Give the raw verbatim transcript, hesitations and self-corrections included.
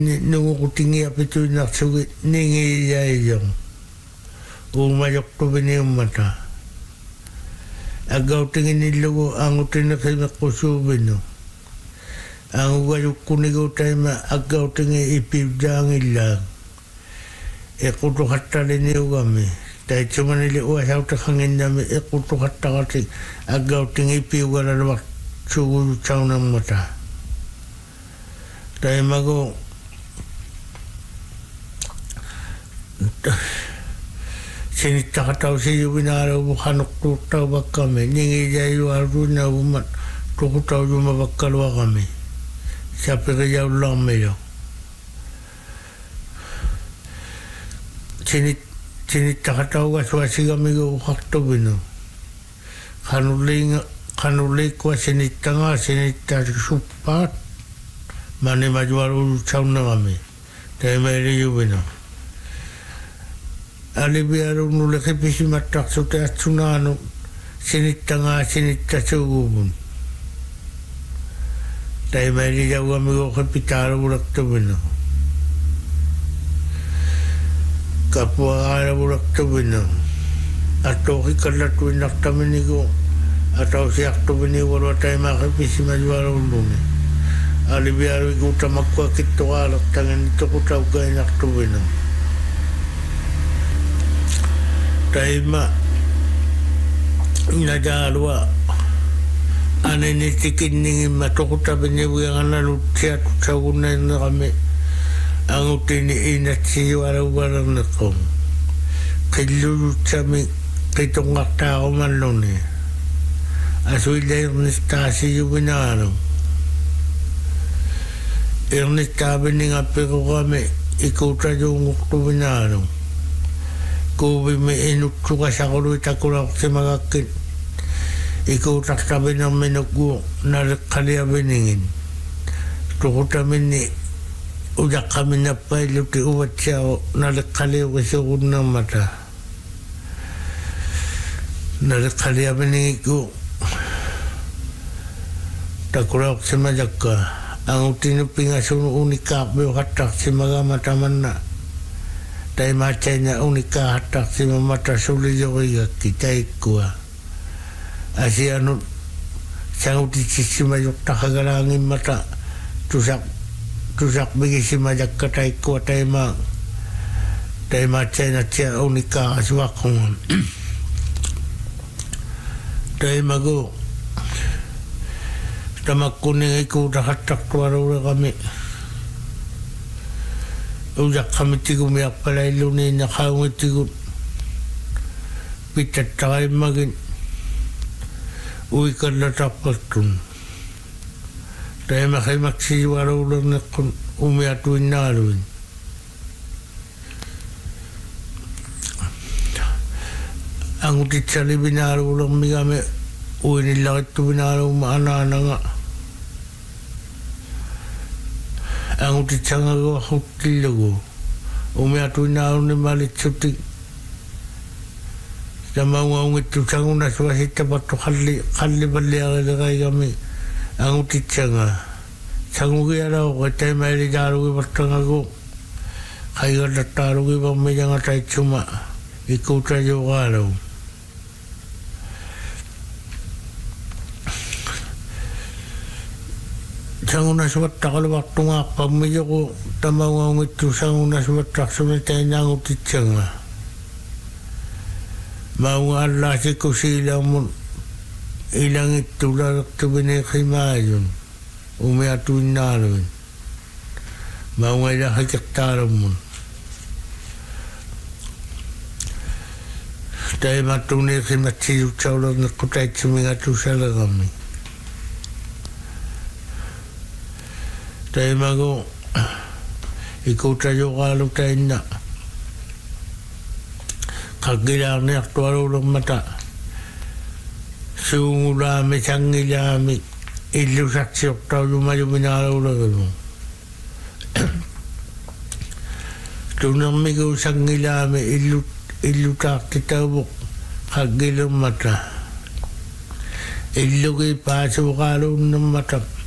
nungu kutingi apitu naksugi ningi yaiyong umayok to bini umata agaw tingin nilugo ang utinakay makusubino ang uwayok kunigaw tayo ma agaw tingin ipibdang ilang e kuto hatali niyo kami tayo chumanili uwasaw takangin namin e kuto hatakati agaw tingin ipibwala na sugu chaw ng mata tayo mago sinita ka tao siya binaraw mo kanok tutaw ba kami ningi jayo aru na umat tukutaw yung mabagkalwa kami siya pikayaw lang mayo sinita ka tao kaswasi kami kakto bino kanuling kanulik wa sinita nga sinita supat mani majuar ucaw na kami tayo may riyo bino alibiaro nule kepisi matak sote atsunano sinita nga sinita sugubun tayo may riyaw amigo kapitaro bulak tabino kapwa ara bulak tabino ato kikalatuin naktaminigo atau siyak tabini warwa tayo makapisi majuara ulumi alibiaro iguta makwa kito alak tangan ito kutaw gaya naktabino taima inajalwa anene tikining matokuta benyebu yang analu tiat saguna kami angutini inat siwara warang nakong kilu kami kitongak tao malone asui dai nistasi yubinaro ernista bening apeko kami ikuta yung ukubinaro kubi me inutsu ka sa kulo itakura si magakin ikaw taktabi ng minugo na kalia beningin tukuta mini udak kami na pailo ti uwat siya na kalia kasukod ng mata na kalia beningin ko takura si magaka ang utinupingasun unikapi o katak si magamataman na tayo macay na unika hatak si mamata sulit yung kita ikwa asi ano siyang utitsi si mayok takagalangin mata tusak tusak bigi si majak ka tayo ikwa tayo ma tayo macay na siya unika aswakong tayo mago tamak kuning ikaw hatak tuwaraw kami ujak kami tigo miyak pala iluni na kaungi tigo pitat takay magin uwi ka na tapatun tayo makay maksiwara ulang na umiyatuin na aluin ang utit sa libinaro ulang migame uwi nila ito binaro maanana nga ang utit sa nga gawa kutilago umiyatu na ako ni malit sutik sa mga ungit sa nga naswasita bato kali kali bali ako kay kami ang utit sa nga sa nga kaya ako kaya tayo may ridaro bato nga ko kaya nataro ibang may nga tayo tsuma ikaw tayo karaw sang una suwat kalawak tunga pamilya ko tamawang ito sang una suwat taksumita nang utitsanga maunga alasi ko sila mo ilang ito larak to binekay mayon umiyatuin naroon maunga ilang hikaktaran mo tayo matunay kay matsiyo tsawlag na kutay tsumingatu sa kami tayo mago ikaw tayo kalog tayo na kagilang na aktuaro ng mata sungulami sangilami ilusaksiyok tayo lumayo minaraw na gano'n tunang migaw sangilami ilutak titawok kagilang mata ilugay pa sa kalong ng mata